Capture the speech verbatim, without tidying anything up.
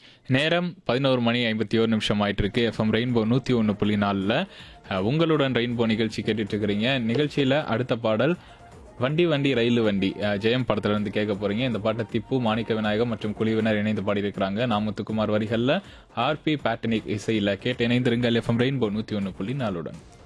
நேரம் பதினோரு மணி ஐம்பத்தி ஒரு நிமிஷம் ஆயிட்டு இருக்கு. எஃப்எம் ரெயின்போ நூத்தி ஒன்று புள்ளி நாலுல உங்களுடன் ரெயின்போ நிகழ்ச்சி கேட்டுட்டு இருக்கிறீங்க. நிகழ்ச்சியில அடுத்த பாடல் வண்டி வண்டி ரயில் வண்டி அஹ், ஜெயம் படத்துல இருந்து கேட்க போறீங்க. இந்த பாட்டை திப்பு, மாணிக்க விநாயகம் மற்றும் குழுவினர் இணைந்து பாடியிருக்கிறாங்க. நாமுத்துக்குமார் வரிகள்ல ஆர் பி பேட்டனிக் இசையில கேட்டு இணைந்திருங்கள். எஃப்எம் ரெயின்போ நூத்தி ஒன்று புள்ளி நாலுடன்.